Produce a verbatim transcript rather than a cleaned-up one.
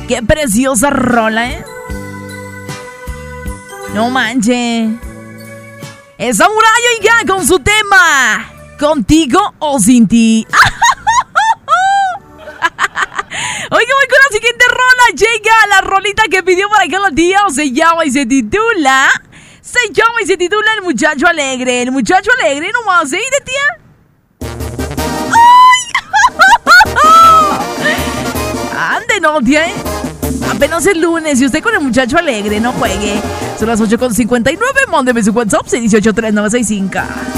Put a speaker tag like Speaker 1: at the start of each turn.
Speaker 1: Qué preciosa rola, ¿eh? No manche. Esa muralla, oiga, con su tema. Contigo o sin ti. Oiga, voy con la siguiente rola. Llega la rolita que pidió para acá la tía. Se llama y se titula. Se llama y se titula El Muchacho Alegre. El Muchacho Alegre, nomás, ¿eh, de tía? ¡Ay! Ande, no, tía, ¿eh? Apenas el lunes y usted con El Muchacho Alegre, no juegue. Son las ocho con cincuenta y nueve. Mándeme su WhatsApp seis uno ocho tres nueve seis cinco.